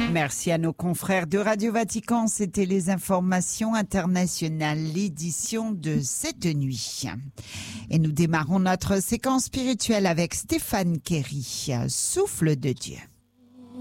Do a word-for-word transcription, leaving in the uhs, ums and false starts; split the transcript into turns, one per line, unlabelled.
Merci à nos confrères de Radio Vatican. C'était les informations internationales, l'édition de cette nuit. Et nous démarrons notre séquence spirituelle avec Stéphane Kerry, Souffle de Dieu.